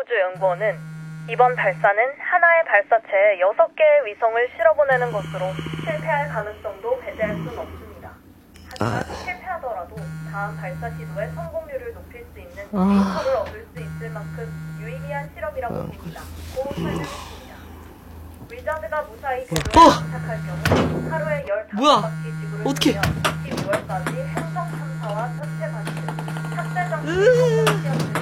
우주연구원은 이번 발사는 하나의 발사체에 6개의 위성을 실어보내는 것으로 실패할 가능성도 배제할 수는 없습니다. 하지만 실패하더라도 다음 발사 시도의 성공률을 높일 수 있는 데이터를 얻을 수 있을 만큼 유의미한 실험이라고 봅니다. 고 설명했습니다. 위자드가 무사히 궤도에 도착할 경우 하루에 15바퀴 지구를 돌며